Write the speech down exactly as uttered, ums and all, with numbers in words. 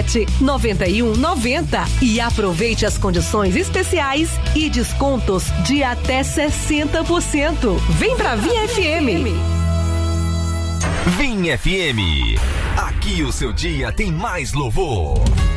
sete nove um nove zero e aproveite as condições especiais e descontos de até sessenta por cento. Vem pra Vinha F M. Vinha F M. Aqui o seu dia tem mais louvor.